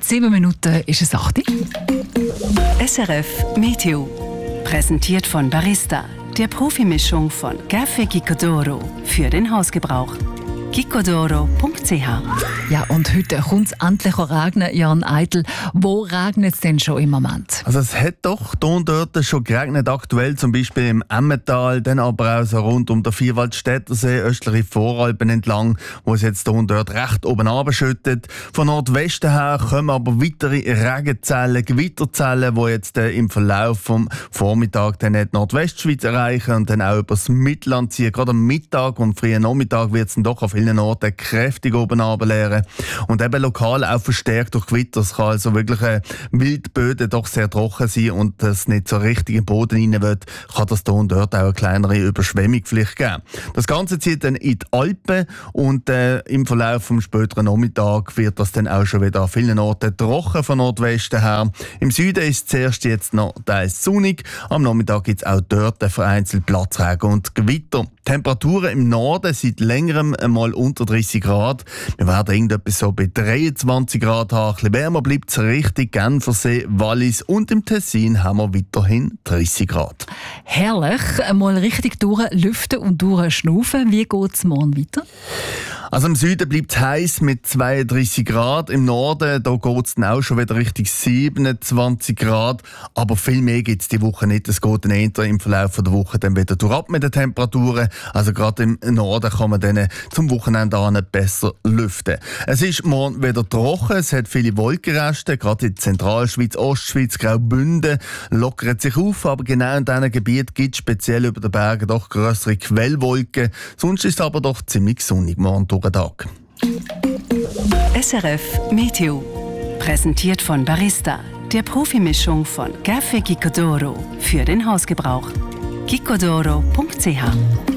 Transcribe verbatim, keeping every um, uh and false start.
Sieben Minuten ist es acht. S R F Meteo. Präsentiert von Barista, der Profimischung von Café Gicodoro für den Hausgebrauch. gicodoro punkt c h. Ja, und heute kommt es endlich regnen, Jan Eitel. Wo regnet es denn schon im Moment? Also es hat doch hier und dort schon geregnet, aktuell zum Beispiel im Emmental, dann aber auch so rund um den Vierwaldstättersee, östliche Voralpen entlang, wo es jetzt hier und dort recht oben runterschüttet. Von Nordwesten her kommen aber weitere Regenzellen, Gewitterzellen, die jetzt äh, im Verlauf vom Vormittag dann die Nordwestschweiz erreichen und dann auch übers Mittelland ziehen. Gerade am Mittag und frühen Nachmittag wird es dann doch auf vielen Orten kräftig oben runterleeren. Und eben lokal auch verstärkt durch Gewitter. Es kann also wirklich äh, Wildböden doch sehr trocken sein und das nicht so richtig im Boden rein will, kann das hier und dort auch eine kleinere Überschwemmung vielleicht geben. Das Ganze zieht dann in die Alpen und äh, im Verlauf vom späteren Nachmittag wird das dann auch schon wieder an vielen Orten trocken von Nordwesten her. Im Süden ist es zuerst jetzt noch teils sonnig. Am Nachmittag gibt es auch dort vereinzelt Platzregen und Gewitter. Temperaturen im Norden seit längerem einmal unter dreißig Grad. Wir werden irgendetwas so bei dreiundzwanzig Grad haben. Ein bisschen wärmer bleibt es richtig. Genfersee, Wallis und im Tessin haben wir weiterhin dreißig Grad. Herrlich, einmal richtig durchlüften und durchschnaufen. Wie geht es morgen weiter? Also im Süden bleibt es heiß mit zweiunddreißig Grad. Im Norden da geht es dann auch schon wieder Richtung siebenundzwanzig Grad. Aber viel mehr gibt es die Woche nicht. Es geht dann eher im Verlauf der Woche dann wieder durchab mit den Temperaturen. Also gerade im Norden kann man dann zum Wochenende an besser lüften. Es ist morgen wieder trocken. Es hat viele Wolkenreste. Gerade in der Zentralschweiz, Ostschweiz, Graubünden lockert sich auf. Aber genau in diesen Gebieten gibt es speziell über den Bergen doch grössere Quellwolken. Sonst ist es aber doch ziemlich sonnig morgen durch den Tag. S R F Meteo. Präsentiert von Barista, der Profimischung von Café Gicodoro für den Hausgebrauch. gicodoro punkt c h.